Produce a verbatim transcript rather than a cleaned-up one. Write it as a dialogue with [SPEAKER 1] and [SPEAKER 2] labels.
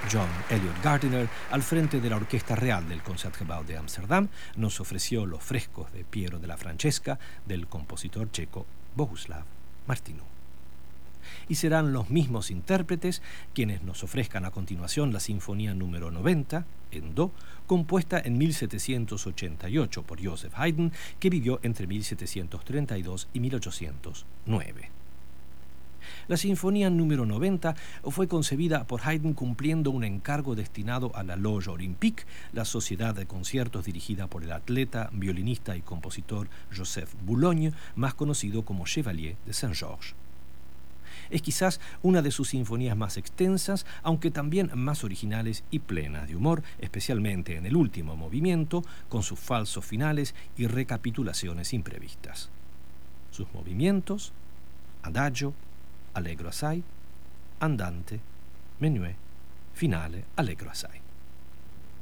[SPEAKER 1] John Eliot Gardiner, al frente de la Orquesta Real del Concertgebouw de Ámsterdam, nos ofreció los frescos de Piero della Francesca del compositor checo Bohuslav Martinů. Y serán los mismos intérpretes quienes nos ofrezcan a continuación la Sinfonía número noventa, en Do, compuesta en mil setecientos ochenta y ocho por Joseph Haydn, que vivió entre mil setecientos treinta y dos y mil ochocientos nueve. La Sinfonía número noventa fue concebida por Haydn cumpliendo un encargo destinado a la Loge Olympique, la sociedad de conciertos dirigida por el atleta, violinista y compositor Joseph Boulogne, más conocido como Chevalier de Saint-Georges. Es quizás una de sus sinfonías más extensas, aunque también más originales y plenas de humor, especialmente en el último movimiento, con sus falsos finales y recapitulaciones imprevistas. Sus movimientos: adagio, allegro assai, andante, menuet, finale, allegro assai.